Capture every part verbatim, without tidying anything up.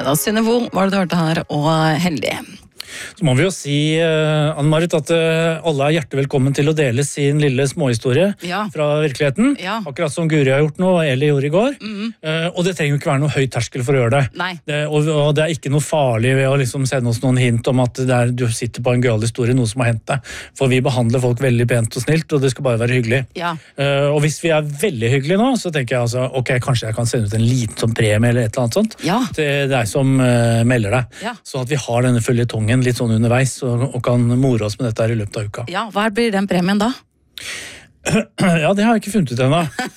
Da Synnøve var det du hørte her, og Heldig. Så må vi jo si, uh, Anne-Marit, at uh, alle er hjertelig velkommen til å dele sin lille småhistorie Ja. fra virkeligheten. Ja. Akkurat som Guri har gjort nå, og Eli gjorde i går. Mm. Uh, og det trenger jo ikke være noe høy terskel for å gjøre det. Nei. det og, og det er ikke noe farlig ved å liksom sende oss noen hint om at det er, du sitter på en gøyal historie, noe som har hendt deg. For vi behandler folk veldig pent og snilt, og det skal bare være hyggelig. Ja. Uh, og hvis vi er veldig hyggelige nå, så tenker jeg altså, ok, kanskje jeg kan sende ut en liten sånn premie eller et eller annet sånt Ja. til deg som uh, melder deg. Ja. Så at vi har denne føljetongen litt sånn underveis, og, og kan more oss med dette her i løpet av uka. Ja, hva blir den premien da? Ja, det har jeg ikke funnet ut ennå.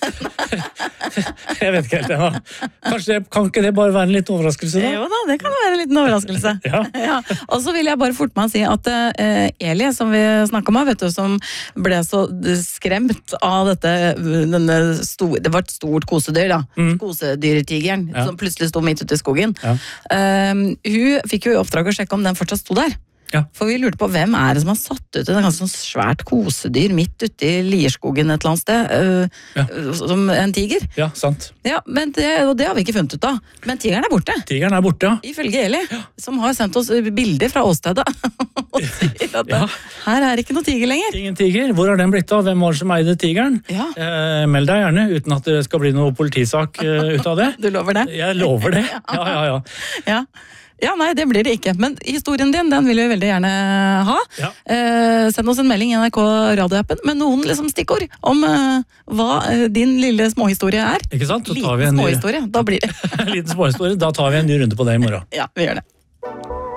Jeg vet ikke helt ennå. Kanskje det, kan ikke det bare være en liten overraskelse da? Jo da, det kan være en liten overraskelse. Ja. Ja. Og så vil jeg bare fort meg si at eh, Eli, som vi snakket om, vet du, som ble så skremt av dette, denne store, det var et stort kosedyr da, Mm. kosedyrtigeren, Ja. som plutselig sto midt ute i skogen. Ja. Eh, hun fikk jo i oppdrag å sjekke om den fortsatt sto der. Ja. For vi lurte på hvem er det som har satt ut en ganske sånn svært kosedyr midt ute i Lierskogen et eller annet sted, øh, Ja. som en tiger. Ja, sant. Ja, men det, og det har vi ikke funnet ut av. Men tigeren er borte, Tigeren er borte, ja. ifølge Eli, som har sendt oss bilder fra åstedet. Og sier at Ja. her er ikke noe tiger lenger. Ingen tiger. Hvor har den blitt av? Hvem var det som eide tigeren? Ja. Eh, meld deg gjerne, uten at det skal bli noe politisak eh, ut av det. Du lover det? Jeg lover det. Ja, ja, ja. Ja. Ja, nei, det blir det ikke. Men historien din, den vil vi veldig gjerne ha. Ja. Eh, send oss en melding i N R K radioappen med noen liksom stikkord om eh, hva eh, din lille småhistorie er. Ikke sant? Så tar vi Liten en ny, småhistorie, da blir det. liten småhistorie. Da tar vi en ny runde på det i morgen. Ja, vi gjør det.